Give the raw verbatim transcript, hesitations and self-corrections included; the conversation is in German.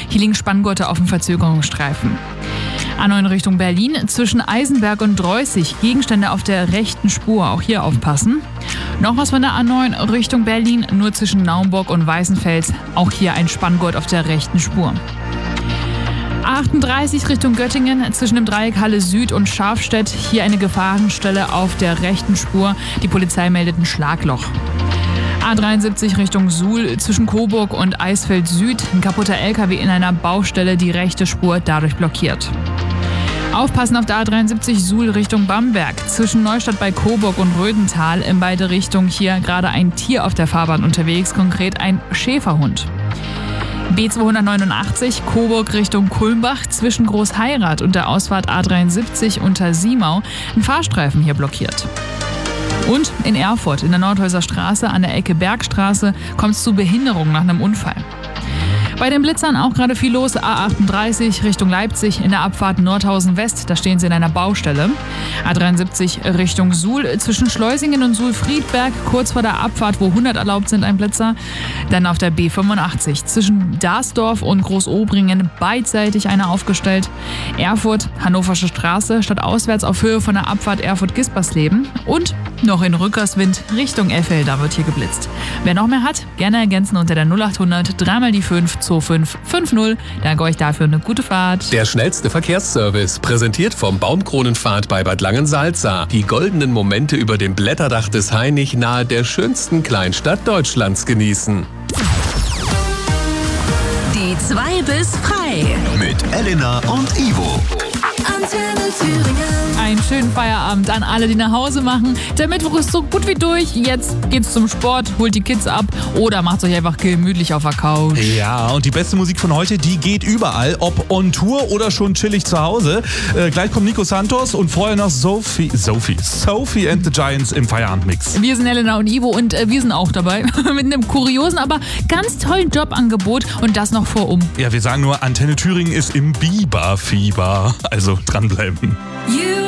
Hier liegen Spanngurte auf dem Verzögerungsstreifen. A neun Richtung Berlin, zwischen Eisenberg und Dreußig, Gegenstände auf der rechten Spur, auch hier aufpassen. Noch was von der A neun Richtung Berlin, nur zwischen Naumburg und Weißenfels, auch hier ein Spanngurt auf der rechten Spur. A achtunddreißig Richtung Göttingen, zwischen dem Dreieck Halle Süd und Scharfstedt, hier eine Gefahrenstelle auf der rechten Spur, die Polizei meldet ein Schlagloch. A dreiundsiebzig Richtung Suhl, zwischen Coburg und Eisfeld Süd, ein kaputter L K W in einer Baustelle, die rechte Spur dadurch blockiert. Aufpassen auf der A dreiundsiebzig Suhl Richtung Bamberg, zwischen Neustadt bei Coburg und Rödental, in beide Richtungen hier gerade ein Tier auf der Fahrbahn unterwegs, konkret ein Schäferhund. B zweihundertneunundachtzig Coburg Richtung Kulmbach, zwischen Großheirath und der Ausfahrt A dreiundsiebzig unter Siemau, ein Fahrstreifen hier blockiert. Und in Erfurt, in der Nordhäuser Straße an der Ecke Bergstraße, kommt es zu Behinderungen nach einem Unfall. Bei den Blitzern auch gerade viel los. A achtunddreißig Richtung Leipzig in der Abfahrt Nordhausen West, da stehen sie in einer Baustelle. A dreiundsiebzig Richtung Suhl, zwischen Schleusingen und Suhl-Friedberg, kurz vor der Abfahrt, wo hundert erlaubt sind, ein Blitzer. Dann auf der B fünfundachtzig, zwischen Dasdorf und Großobringen, beidseitig einer aufgestellt. Erfurt, Hannoversche Straße, stadtauswärts auf Höhe von der Abfahrt Erfurt-Gispersleben. Und noch in Rückerswind Richtung Effel, da wird hier geblitzt. Wer noch mehr hat, gerne ergänzen unter der null achthundert dreimal die fünf zwei fünf fünf null. Danke euch dafür, eine gute Fahrt. Der schnellste Verkehrsservice, präsentiert vom Baumkronenpfad bei Bad Langensalza. Die goldenen Momente über dem Blätterdach des Hainich nahe der schönsten Kleinstadt Deutschlands genießen. Die zwei bis frei. Mit Elena und Ivo. Antenne Thüringen. Einen schönen Feierabend an alle, die nach Hause machen. Der Mittwoch ist so gut wie durch. Jetzt geht's zum Sport, holt die Kids ab oder macht euch einfach gemütlich auf der Couch. Ja, und die beste Musik von heute, die geht überall, ob on Tour oder schon chillig zu Hause. Äh, gleich kommt Nico Santos und vorher noch Sophie, Sophie, Sophie and the Giants im Feierabendmix. Wir sind Elena und Ivo und äh, wir sind auch dabei mit einem kuriosen, aber ganz tollen Jobangebot und das noch vor um. Ja, wir sagen nur, Antenne Thüringen ist im Biberfieber. Also dranbleiben. You